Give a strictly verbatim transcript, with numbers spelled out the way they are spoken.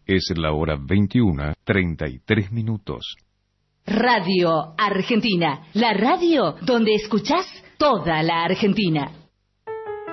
Es la hora veintiuna, treinta y tres minutos. Radio Argentina, la radio donde escuchás toda la Argentina.